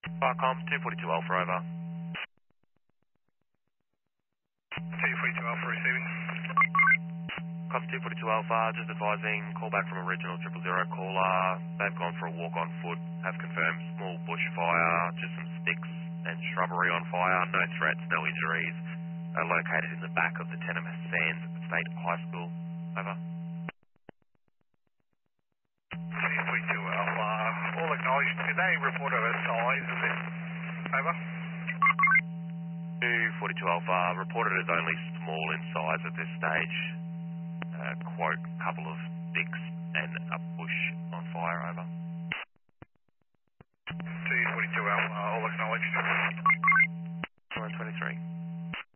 Barcom, 242 Alpha, over. 242 Alpha receiving. Com 242 Alpha, just advising, call back from original 000 caller. They've gone for a walk on foot, have confirmed small bush fire, just some sticks and shrubbery on fire, no threats, no injuries, located in the back of the Tenement Sands State High School. Over. 242 Alpha, all acknowledged. Did they report a size of this? Over. 242 Alpha, reported as only small in size at this stage. Quote, couple of sticks and a bush on fire, over. 242 Alpha, all acknowledged. 123.